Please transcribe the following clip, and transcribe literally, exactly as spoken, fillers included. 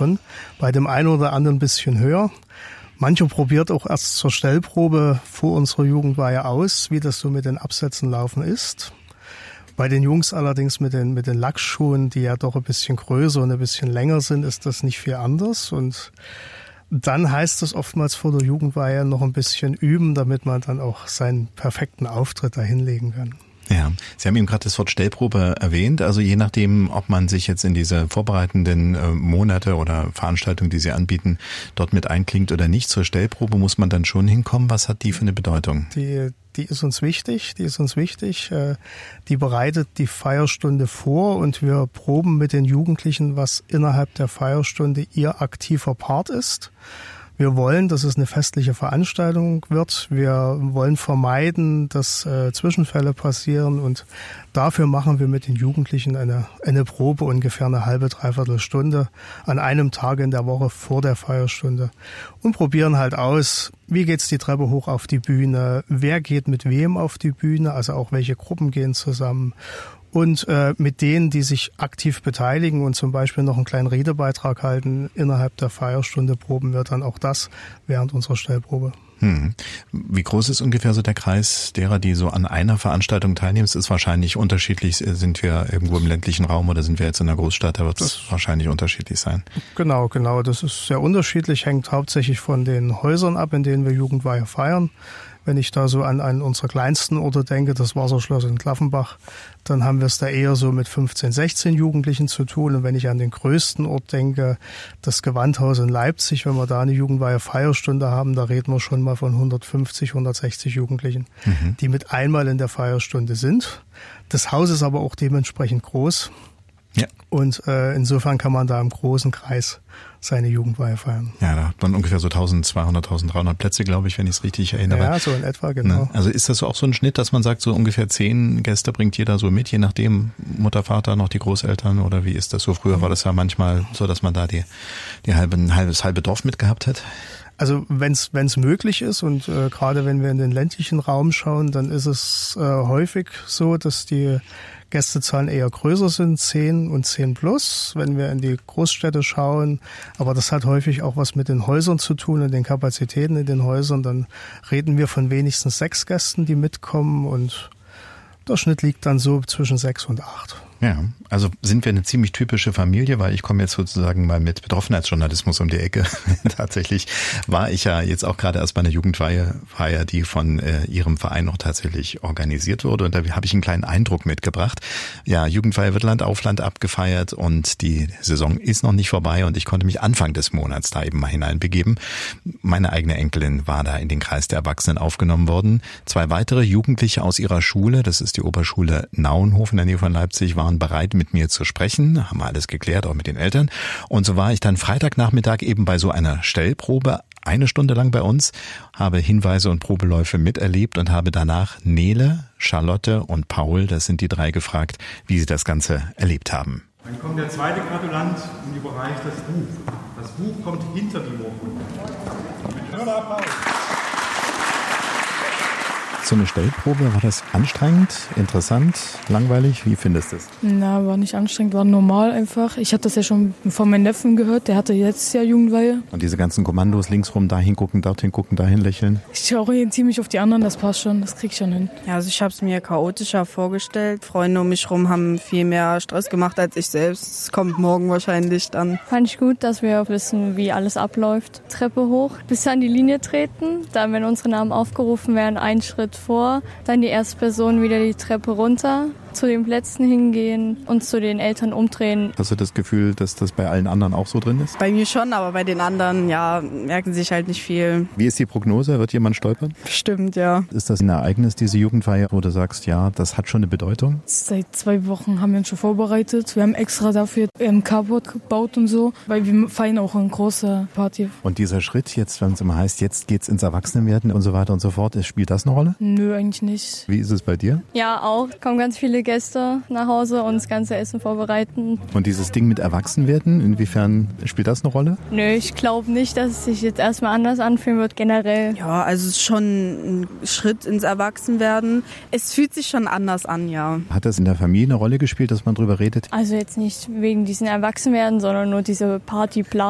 schon bei dem einen oder anderen ein bisschen höher. Mancher probiert auch erst zur Stellprobe vor unserer Jugendweihe aus, wie das so mit den Absätzen laufen ist. Bei den Jungs allerdings mit den, mit den Lackschuhen, die ja doch ein bisschen größer und ein bisschen länger sind, ist das nicht viel anders. Und dann heißt es oftmals vor der Jugendweihe noch ein bisschen üben, damit man dann auch seinen perfekten Auftritt da hinlegen kann. Ja, Sie haben eben gerade das Wort Stellprobe erwähnt. Also je nachdem, ob man sich jetzt in diese vorbereitenden äh, Monate oder Veranstaltungen, die Sie anbieten, dort mit einklingt oder nicht, zur Stellprobe muss man dann schon hinkommen. Was hat die für eine Bedeutung? Die, die ist uns wichtig, die ist uns wichtig. Äh, die bereitet die Feierstunde vor und wir proben mit den Jugendlichen, was innerhalb der Feierstunde ihr aktiver Part ist. Wir wollen, dass es eine festliche Veranstaltung wird. Wir wollen vermeiden, dass äh, Zwischenfälle passieren und dafür machen wir mit den Jugendlichen eine, eine Probe ungefähr eine halbe, dreiviertel Stunde an einem Tag in der Woche vor der Feierstunde und probieren halt aus, wie geht's die Treppe hoch auf die Bühne, wer geht mit wem auf die Bühne, also auch welche Gruppen gehen zusammen. Und äh, mit denen, die sich aktiv beteiligen und zum Beispiel noch einen kleinen Redebeitrag halten, innerhalb der Feierstunde proben wir dann auch das während unserer Stellprobe. Hm. Wie groß ist ungefähr so der Kreis derer, die so an einer Veranstaltung teilnehmen? Es ist wahrscheinlich unterschiedlich. Sind wir irgendwo im ländlichen Raum oder sind wir jetzt in der Großstadt? Da wird es wahrscheinlich unterschiedlich sein. Genau, genau. Das ist sehr unterschiedlich, hängt hauptsächlich von den Häusern ab, in denen wir Jugendweihe feiern. Wenn ich da so an einen unserer kleinsten Orte denke, das Wasserschloss in Klaffenbach, dann haben wir es da eher so mit fünfzehn, sechzehn Jugendlichen zu tun. Und wenn ich an den größten Ort denke, das Gewandhaus in Leipzig, wenn wir da eine Jugendweihe Feierstunde haben, da reden wir schon mal von hundertfünfzig, hundertsechzig Jugendlichen, mhm. die mit einmal in der Feierstunde sind. Das Haus ist aber auch dementsprechend groß. Ja. Und äh, insofern kann man da im großen Kreis seine Jugendweihe feiern. Ja, da hat man ungefähr so eintausendzweihundert, eintausenddreihundert Plätze, glaube ich, wenn ich es richtig erinnere. Ja, so in etwa, genau. Ne? Also ist das auch so ein Schnitt, dass man sagt, so ungefähr zehn Gäste bringt jeder so mit, je nachdem Mutter, Vater, noch die Großeltern oder wie ist das so? Früher war das ja manchmal so, dass man da die, die halbe, ein halbes, halbe Dorf mitgehabt hat. Also wenn es wenn es möglich ist und äh, gerade wenn wir in den ländlichen Raum schauen, dann ist es äh, häufig so, dass die Gästezahlen eher größer sind, zehn und zehn plus, wenn wir in die Großstädte schauen. Aber das hat häufig auch was mit den Häusern zu tun und den Kapazitäten in den Häusern. Dann reden wir von wenigstens sechs Gästen, die mitkommen und der Schnitt liegt dann so zwischen sechs und acht. Ja, also sind wir eine ziemlich typische Familie, weil ich komme jetzt sozusagen mal mit Betroffenheitsjournalismus um die Ecke. Tatsächlich war ich ja jetzt auch gerade erst bei einer Jugendweihe, Feier, die von äh, Ihrem Verein noch tatsächlich organisiert wurde. Und da habe ich einen kleinen Eindruck mitgebracht. Ja, Jugendweihe wird Land auf Land abgefeiert und die Saison ist noch nicht vorbei und ich konnte mich Anfang des Monats da eben mal hineinbegeben. Meine eigene Enkelin war da in den Kreis der Erwachsenen aufgenommen worden. Zwei weitere Jugendliche aus ihrer Schule, das ist die Oberschule Nauenhof in der Nähe von Leipzig, waren bereit, mit mir zu sprechen, haben wir alles geklärt, auch mit den Eltern. Und so war ich dann Freitagnachmittag eben bei so einer Stellprobe, eine Stunde lang bei uns, habe Hinweise und Probeläufe miterlebt und habe danach Nele, Charlotte und Paul, das sind die drei, gefragt, wie sie das Ganze erlebt haben. Dann kommt der zweite Gratulant in den Bereich das Buch. Das Buch kommt hinter die Urkunde. Mit schöner Applaus. So eine Stellprobe, war das anstrengend, interessant, langweilig? Wie findest du es? Na, war nicht anstrengend, war normal einfach. Ich hatte das ja schon von meinem Neffen gehört, der hatte jetzt ja Jugendweihe. Und diese ganzen Kommandos, linksrum, dahin gucken, dorthin gucken, dahin lächeln? Ich orientiere mich auf die anderen, das passt schon, das krieg ich schon hin. Ja, also ich habe es mir chaotischer vorgestellt. Freunde um mich herum haben viel mehr Stress gemacht als ich selbst. Es kommt morgen wahrscheinlich dann. Fand ich gut, dass wir wissen, wie alles abläuft. Treppe hoch, bis an die Linie treten, dann, wenn unsere Namen aufgerufen werden, einen Schritt vor, dann die erste Person wieder die Treppe runter, zu den Plätzen hingehen und zu den Eltern umdrehen. Hast du das Gefühl, dass das bei allen anderen auch so drin ist? Bei mir schon, aber bei den anderen, ja, merken sich halt nicht viel. Wie ist die Prognose? Wird jemand stolpern? Bestimmt, ja. Ist das ein Ereignis, diese Jugendweihe, wo du sagst, ja, das hat schon eine Bedeutung? Seit zwei Wochen haben wir uns schon vorbereitet. Wir haben extra dafür ein Carport gebaut und so, weil wir feiern auch eine große Party. Und dieser Schritt jetzt, wenn es immer heißt, jetzt geht's ins Erwachsenenwerden und so weiter und so fort, spielt das eine Rolle? Nö, eigentlich nicht. Wie ist es bei dir? Ja, auch. Kommen ganz viele Gäste nach Hause und das ganze Essen vorbereiten. Und dieses Ding mit Erwachsenwerden, inwiefern spielt das eine Rolle? Nö, ich glaube nicht, dass es sich jetzt erstmal anders anfühlen wird, generell. Ja, also es ist schon ein Schritt ins Erwachsenwerden. Es fühlt sich schon anders an, ja. Hat das in der Familie eine Rolle gespielt, dass man drüber redet? Also jetzt nicht wegen diesen Erwachsenwerden, sondern nur diese Partyplanung.